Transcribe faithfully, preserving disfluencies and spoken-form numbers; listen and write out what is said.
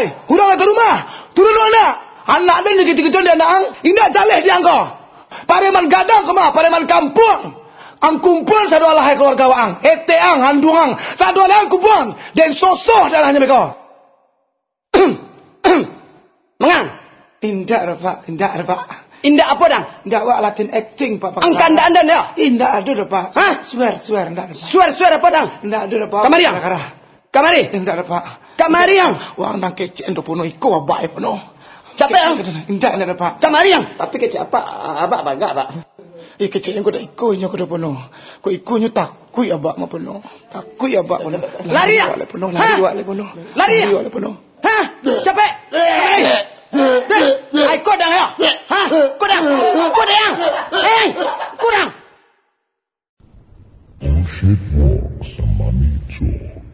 Hei, hurang datang rumah. Turun anak. Anak dan gitu-gitu dia nak. Indah jaleh dia engkau. Pareman gadang kemah, pareman kampung. Ang kumpul satu alahai keluarga waang. Ete ang, handung ang. Satu alahai kumpul. Dan sosoh darahnya mereka. Mengang. Indah Pak, indah Pak. Indah apa dang? Indah wak Latin acting Pak. Ang kandaan ya? Indah ada Pak. Hah? Swear, swear, indah. Suar-suar apa dang? Indah ada Pak. Kamari yang? Kamari? Indah ada Pak. Kamari yang? Wang nang kece endo puno iko baik puno. Capek yang? Indah ada Pak. Kamari yang? Tapi kecil apa? Abak bangga, Pak. Eh kece yang kuda iko nya kuda puno. Ko iko nya takui abak ma puno. Takui abak puno. Lari ya? Lari puno, lari wale puno. Lari ya? Wale puno. Hah? Capek? Kamari? Ay, kodang ya? Hah? Kodang? Kodang yang? Eh, kurang. Bullshit Walk sama Micho.